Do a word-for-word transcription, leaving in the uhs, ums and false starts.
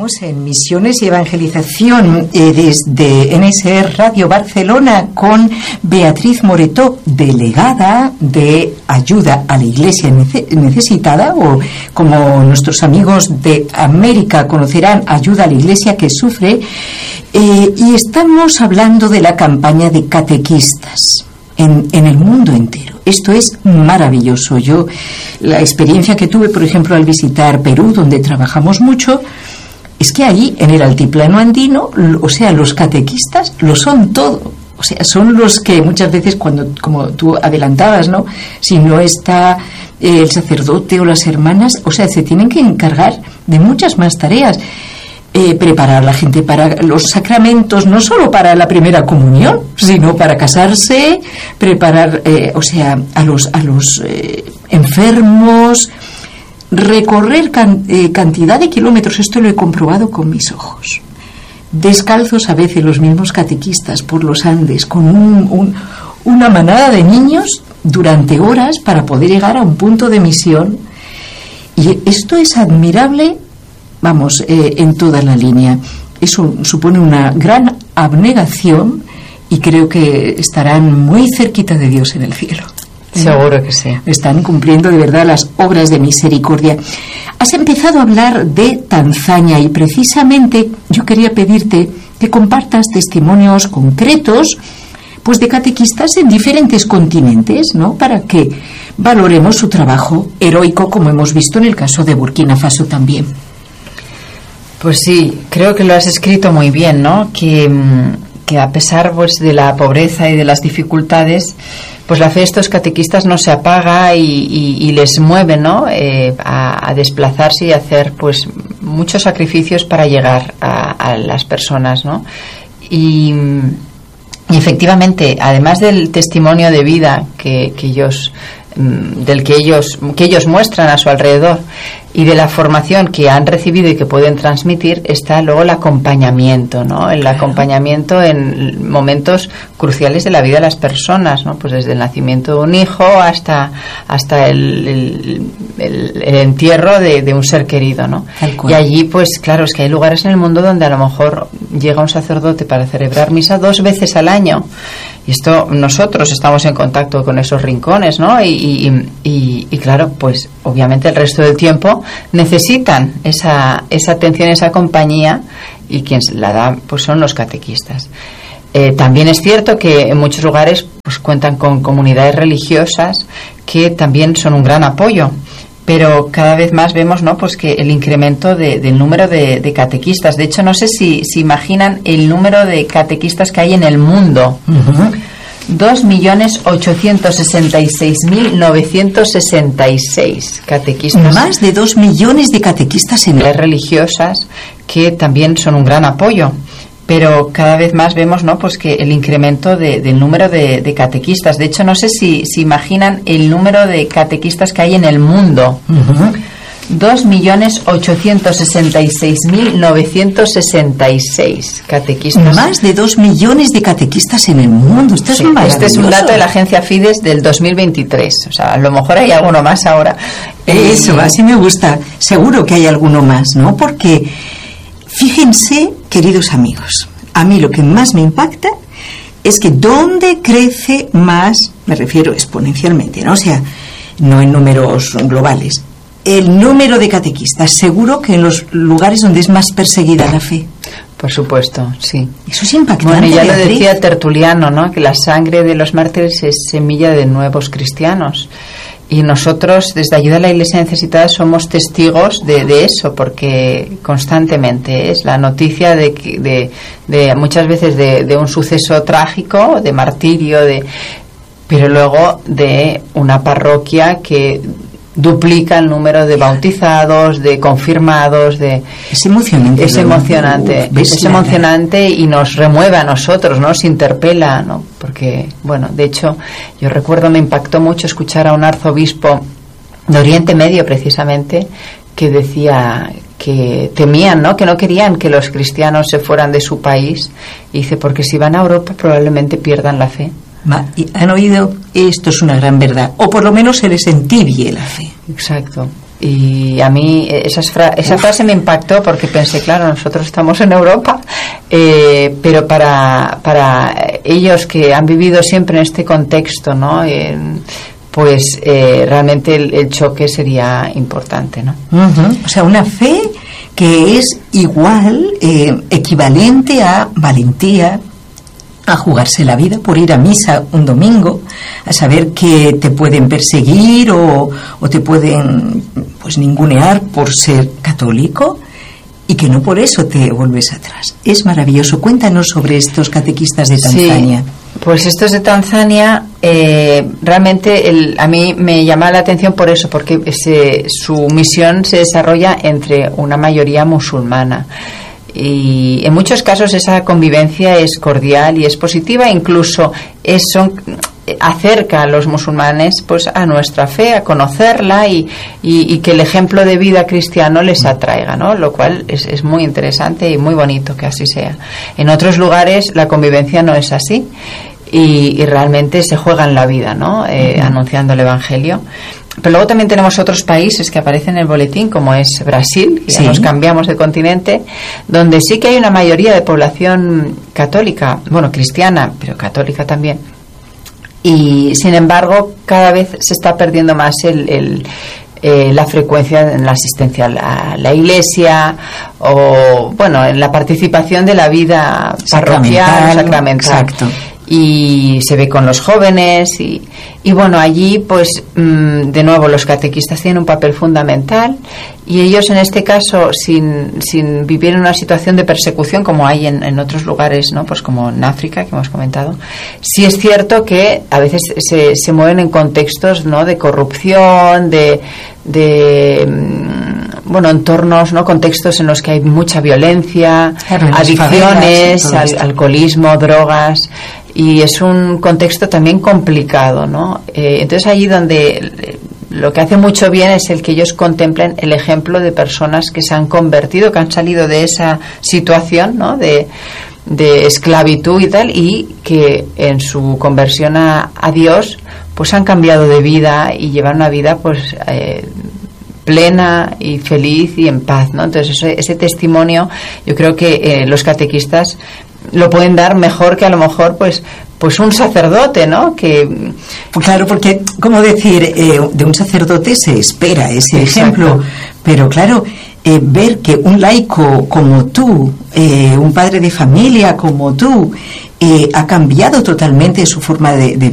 Estamos en Misiones y Evangelización eh, desde N S R Radio Barcelona con Beatriz Moretó, delegada de Ayuda a la Iglesia Necesitada, o como nuestros amigos de América conocerán, Ayuda a la Iglesia que Sufre, eh, y estamos hablando de la campaña de catequistas en, en el mundo entero. Esto es maravilloso. Yo, la experiencia que tuve, por ejemplo, al visitar Perú, donde trabajamos mucho, es que allí, en el altiplano andino, o sea, los catequistas lo son todo. O sea, son los que muchas veces, cuando, como tú adelantabas, ¿no?, si no está eh, el sacerdote o las hermanas, o sea, se tienen que encargar de muchas más tareas. Eh, preparar a la gente para los sacramentos, no solo para la primera comunión, sino para casarse, preparar, eh, o sea, a los, a los eh, enfermos, recorrer can, eh, cantidad de kilómetros. Esto lo he comprobado con mis ojos. Descalzos a veces los mismos catequistas por los Andes, con un, un, una manada de niños durante horas para poder llegar a un punto de misión. Y esto es admirable, vamos, eh, en toda la línea. Eso supone una gran abnegación y creo que estarán muy cerquita de Dios en el cielo. Seguro que sí. Están cumpliendo de verdad las obras de misericordia. Has empezado a hablar de Tanzania y precisamente yo quería pedirte que compartas testimonios concretos, pues, de catequistas en diferentes continentes, ¿no?, para que valoremos su trabajo heroico, como hemos visto en el caso de Burkina Faso también. Pues sí, creo que lo has escrito muy bien, ¿no? Que, que a pesar, pues, de la pobreza y de las dificultades, pues la fe de estos catequistas no se apaga y, y, y les mueve, ¿no?, eh, a, a desplazarse y a hacer, pues, muchos sacrificios para llegar a, a las personas, ¿no? Y, y efectivamente, además del testimonio de vida que, que ellos del que ellos que ellos muestran a su alrededor y de la formación que han recibido y que pueden transmitir, está luego el acompañamiento, ¿no? El acompañamiento en momentos cruciales de la vida de las personas, ¿no? Pues desde el nacimiento de un hijo hasta hasta el, el, el, el entierro de, de un ser querido, ¿no? Y allí, pues claro, es que hay lugares en el mundo donde a lo mejor llega un sacerdote para celebrar misa dos veces al año. Y esto, nosotros estamos en contacto con esos rincones, ¿no? Y, y, y, y claro, pues obviamente el resto del tiempo necesitan esa, esa atención, esa compañía, y quien la da, pues son los catequistas. Eh, también es cierto que en muchos lugares, pues, cuentan con comunidades religiosas que también son un gran apoyo. Pero cada vez más vemos, ¿no?, pues que el incremento de, del número de, de catequistas. De hecho, no sé si, si imaginan el número de catequistas que hay en el mundo. Uh-huh. dos millones ochocientos sesenta y seis mil novecientos sesenta y seis catequistas. Más de dos millones de catequistas en las religiosas que también son un gran apoyo. Pero cada vez más vemos, ¿no?, pues que el incremento de, del número de, de catequistas. De hecho, no sé si, si imaginan el número de catequistas que hay en el mundo. Uh-huh. dos millones ochocientos sesenta y seis mil novecientos sesenta y seis catequistas. Más de dos millones de catequistas en el mundo. Esto sí, es este es un dato de la agencia Fides del dos mil veintitrés. O sea, a lo mejor hay alguno más ahora. Eso, así me gusta. Seguro que hay alguno más, ¿no? Porque fíjense, queridos amigos, a mí lo que más me impacta es que donde crece más, me refiero exponencialmente, ¿no? O sea, no en números globales, el número de catequistas, seguro que en los lugares donde es más perseguida la fe. Por supuesto, sí. Eso es impactante. Bueno, ya lo Beatriz. decía Tertuliano, ¿no?, que la sangre de los mártires es semilla de nuevos cristianos. Y nosotros, desde Ayuda a la Iglesia Necesitada, somos testigos de, de eso, porque constantemente es la noticia de, de, de muchas veces de, de un suceso trágico, de martirio, de, pero luego de una parroquia que duplica el número de bautizados, de confirmados, de... Es emocionante. Es emocionante, ¿no? Es emocionante y nos remueve a nosotros, ¿no? Nos interpela, ¿no? Porque, bueno, de hecho, yo recuerdo, me impactó mucho escuchar a un arzobispo de Oriente Medio, precisamente, que decía que temían, ¿no?, que no querían que los cristianos se fueran de su país. Y dice, porque si van a Europa probablemente pierdan la fe. ¿Han oído? Esto es una gran verdad, o por lo menos se les entibie la fe. Exacto. Y a mí esas fra- esa Uf. frase me impactó porque pensé, claro, nosotros estamos en Europa, eh, pero para, para ellos que han vivido siempre en este contexto, ¿no? Eh, pues eh, realmente el, el choque sería importante, ¿no? Uh-huh. O sea, una fe que es igual, eh, equivalente a valentía, a jugarse la vida por ir a misa un domingo, a saber que te pueden perseguir o, o te pueden pues ningunear por ser católico y que no por eso te vuelves atrás. Es maravilloso. Cuéntanos sobre estos catequistas de Tanzania. Sí, pues estos de Tanzania eh, realmente el, a mí me llama la atención por eso, porque ese, su misión se desarrolla entre una mayoría musulmana. Y en muchos casos esa convivencia es cordial y es positiva, incluso es, son, acerca a los musulmanes pues a nuestra fe, a conocerla y, y, y que el ejemplo de vida cristiano les atraiga, ¿no? Lo cual es, es muy interesante y muy bonito que así sea. En otros lugares la convivencia no es así y, y realmente se juegan la vida, ¿no? Eh, uh-huh. Anunciando el Evangelio. Pero luego también tenemos otros países que aparecen en el boletín, como es Brasil, que sí. Ya nos cambiamos de continente, donde sí que hay una mayoría de población católica, bueno, cristiana, pero católica también. Y sin embargo, cada vez se está perdiendo más el, el eh, la frecuencia en la asistencia a la, la iglesia o, bueno, en la participación de la vida parroquial, sacramental. Exacto. Y se ve con los jóvenes y, y bueno, allí pues mmm, de nuevo los catequistas tienen un papel fundamental y ellos en este caso sin, sin vivir en una situación de persecución como hay en, en otros lugares, ¿no? Pues como en África que hemos comentado, sí es cierto que a veces se, se mueven en contextos, ¿no? De corrupción, de, de mmm, bueno, entornos, ¿no? Contextos en los que hay mucha violencia, claro, adicciones, favelas, al, alcoholismo, drogas. Y es un contexto también complicado, ¿no? Eh, entonces allí donde lo que hace mucho bien es el que ellos contemplen el ejemplo de personas que se han convertido, que han salido de esa situación, ¿no? De, de esclavitud y tal, y que en su conversión a, a Dios pues han cambiado de vida y llevan una vida pues eh, plena y feliz y en paz, ¿no? Entonces ese, ese testimonio yo creo que eh, los catequistas lo pueden dar mejor que a lo mejor pues pues un sacerdote, ¿no? Que claro, porque como decir eh, de un sacerdote se espera ese Exacto. ejemplo, pero claro, eh, ver que un laico como tú, eh, un padre de familia como tú, eh, ha cambiado totalmente su forma de, de